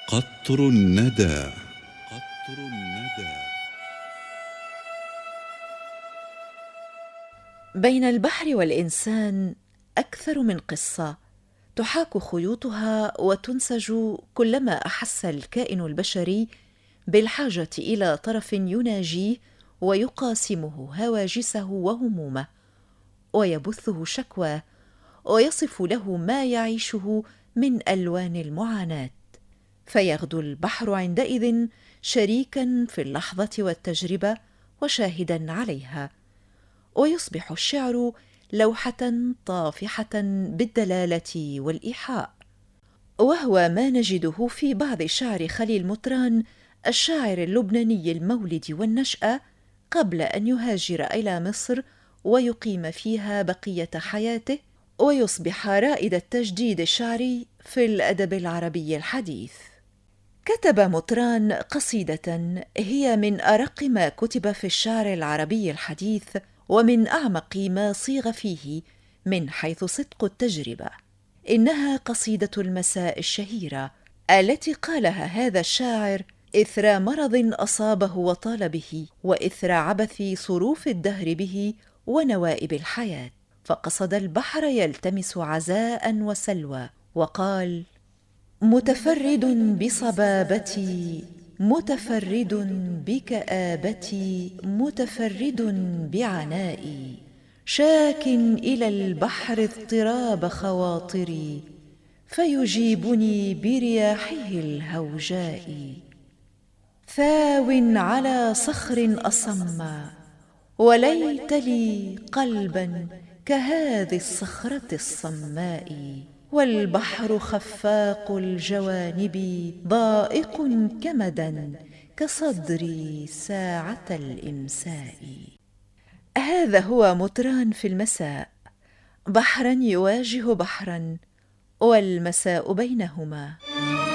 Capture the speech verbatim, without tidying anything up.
قطر الندى. قطر الندى. بين البحر والإنسان أكثر من قصة تحاك خيوطها وتنسج كلما أحس الكائن البشري بالحاجة إلى طرف يناجيه ويقاسمه هواجسه وهمومه ويبثه شكواه ويصف له ما يعيشه من ألوان المعاناة، فيغدو البحر عندئذ شريكا في اللحظة والتجربة وشاهدا عليها، ويصبح الشعر لوحة طافحة بالدلالة والإيحاء، وهو ما نجده في بعض شعر خليل مطران الشاعر اللبناني المولد والنشأة قبل أن يهاجر إلى مصر ويقيم فيها بقية حياته ويصبح رائد التجديد الشعري في الأدب العربي الحديث. كتب مطران قصيدة هي من أرق ما كتب في الشعر العربي الحديث ومن أعمق ما صيغ فيه من حيث صدق التجربة. إنها قصيدة المساء الشهيرة التي قالها هذا الشاعر إثر مرض أصابه وطال به، وإثر عبث صروف الدهر به ونوائب الحياة، فقصد البحر يلتمس عزاء وسلوى وقال: متفرد بصبابتي، متفرد بكآبتي، متفرد بعنائي، شاك إلى البحر اضطراب خواطري، فيجيبني برياحه الهوجاء، ثاو على صخر أصم، وليت لي قلبا كهذه الصخرة الصماء، والبحر خفاق الجوانب ضائق كمدا كصدري ساعة الإمساء. هذا هو مطران في المساء، بحرا يواجه بحرا والمساء بينهما.